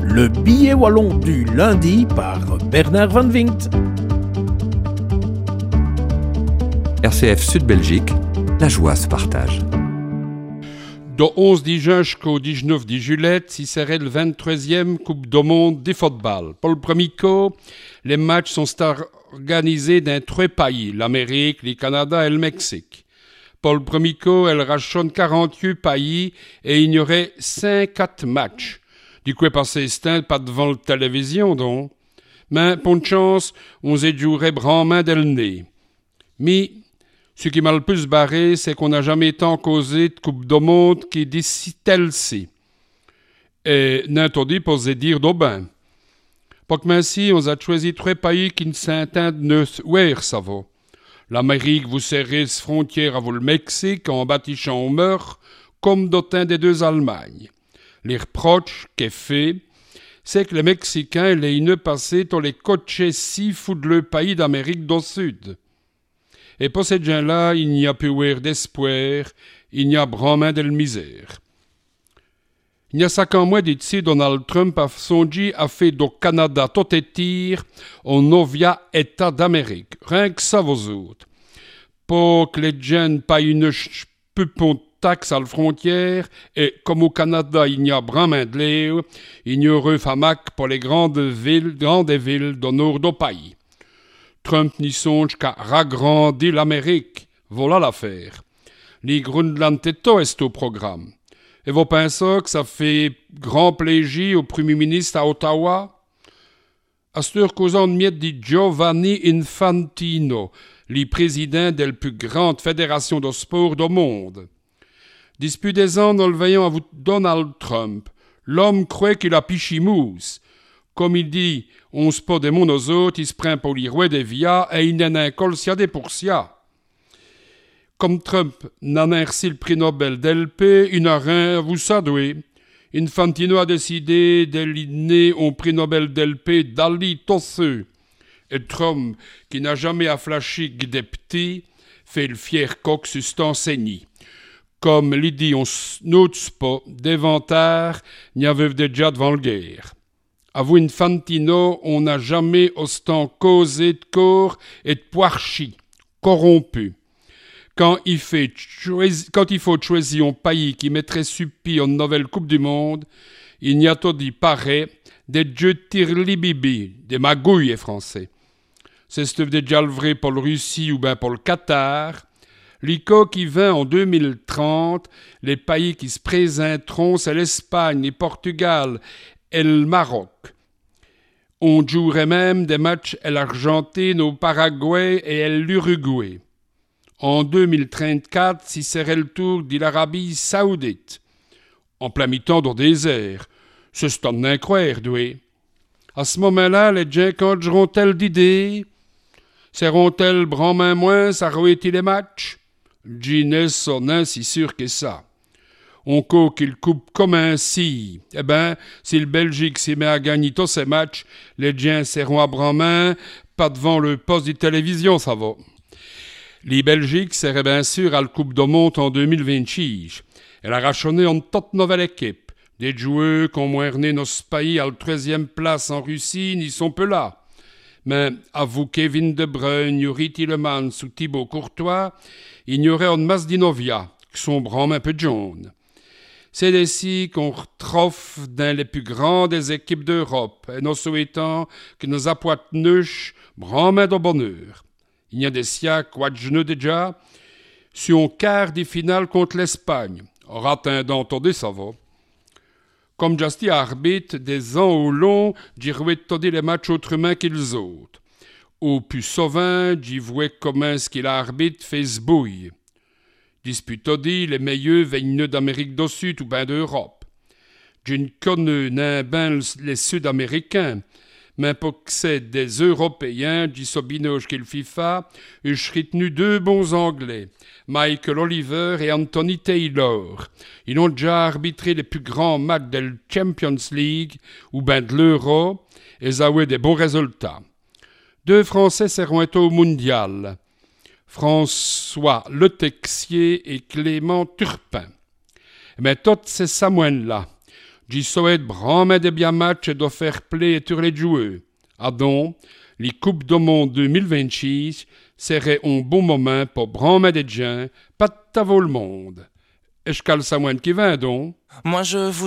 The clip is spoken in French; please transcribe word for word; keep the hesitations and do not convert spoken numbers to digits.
Le billet wallon du lundi par Bernard Van Vinkt. R C F Sud-Belgique, la joie se partage. Du onze juin jusqu'au dix-neuf juillet, si serait le vingt-troisième Coupe du Monde de football. Pour le premier coup, les matchs sont organisés dans trois pays, l'Amérique, le Canada et le Mexique. Pour le premier coup, elle rachonne quarante-huit pays et il y aurait cinquante matchs. Du coup, passé ce pas devant la télévision, donc. Mais, pour une chance, on s'est joué brandement dès le nez. Mais, ce qui m'a le plus barré, c'est qu'on n'a jamais tant causé de Coupe du Monde qui dit si tel-ci. Et n'interdit pour se dire d'aubin. Pour que ainsi, on a choisi trois pays qui ne s'entendent ne ouer, ça va. L'Amérique vous serrez ses frontières à vous le Mexique en bâtissant au meurtre, comme d'autant des deux Allemagnes. Les reproches qu'est fait, c'est que les Mexicains les ne passé dans les coachés si fous de le pays d'Amérique du Sud. Et pour ces gens-là, il n'y a plus d'espoir, il n'y a brandement de misère. Il y a cinq ans mois d'ici, Donald Trump a songi a fait du Canada tout et tir au novia État d'Amérique. Rien que ça, vous autres. Pour que les gens payent une pupon taxe à la frontière, et comme au Canada, il n'y a brandement de l'air, il n'y aurait famac pour les grandes villes, grandes villes du nord du pays. Trump n'y songe qu'à ragrandir l'Amérique. Voilà l'affaire. Les Groenland est au programme. Et vous pensez que ça fait grand plaisir au premier ministre à Ottawa? À ce heure causant de miette dit Giovanni Infantino, le président de la plus grande fédération de sport du monde. Depuis des ans, nous le voyons à vous Donald Trump. L'homme croit qu'il a pichimousse. Comme il dit, on se pas des mondes aux autres, il se prend pour les rois des vias et il n'en a un col sia des pour sia. Comme Trump n'en a reçu le prix Nobel d'L P, il n'a rien, vous savez. Infantino a décidé d'aligner au prix Nobel d'L P d'Ali Tosseux. Et Trump, qui n'a jamais afflashé que des petits, fait le fier coq sustenséni. Comme l'y dit, on n'ose pas, d'éventaire, n'y avait déjà devant le guerre. À vous, Infantino, on n'a jamais autant causé de corps et de poirchi, corrompu. Quand il, fait choisi, quand il faut choisir un pays qui mettrait suppi en nouvelle Coupe du Monde, il n'y a tout dit pareil, des jeux de tir-li-bibi, des magouilles français. C'est ce déjà le vrai pour le Russie ou bien pour le Qatar. L'I C O qui vint en deux mille trente, les pays qui se présenteront, c'est l'Espagne, le Portugal et le Maroc. On jouerait même des matchs à l'Argentine, au Paraguay et à l'Uruguay. En deux mille trente-quatre, si serait le tour de l'Arabie saoudite. En plein mi-temps dans le désert. C'est un incroyable, doué. À ce moment-là, les gens cangeront-elles d'idées? Seront-elles brandement moins, ça rouet-il les matchs? Ginès sonne si sûr que ça. On co qu'il coupe comme un si. Eh ben, si le Belgique s'y met à gagner tous ses matchs, les gens seront à brandement, pas devant le poste de télévision, ça va. Les Belgiques seraient bien sûr à la Coupe du Monde en deux mille vingt-six. Elle a rachonné en toute nouvelle équipe. Des joueurs qui ont moerné nos pays à la treizième place en Russie n'y sont peu là. Mais à vous Kevin De Bruyne, Yuri Tillemans ou Thibaut Courtois, il y aurait une masse d'Inovia, qui sont brandement un peu jaunes. C'est ici qu'on retrouve dans les plus grandes des équipes d'Europe, et nous souhaitons que nos appoiteneuches brandement de bonheur. Il y a des siècles, quoi de genoux déjà, sur un quart des finales contre l'Espagne. En attendant, attendez, ça va. Comme Justy arbitre des ans au long, j'y regarde les matchs autrement qu'ils autres. Au plus souvent, j'y vois comment ce qu'il arbitre fait se bouille. Dispute dit les meilleurs viennent d'Amérique du Sud ou bien d'Europe. Je ne connais n'un ben les Sud-Américains, mais pour que c'est des Européens, du sobinoge qu'il FIFA, je serais tenu deux bons Anglais, Michael Oliver et Anthony Taylor. Ils ont déjà arbitré les plus grands matchs de la Champions League ou ben de l'Euro, et ils ont eu des bons résultats. Deux Français seront été au Mondial, François Le Texier et Clément Turpin. Mais tous ces Samoines-là, j'y souhaite vraiment des bien matchs et de faire play sur les joueurs. Ah donc, les Coupes du Monde deux mille vingt-six serait un bon moment pour vraiment des gens, pas de le monde. Est-ce qu'elle ça moins qui va donc? Moi je vous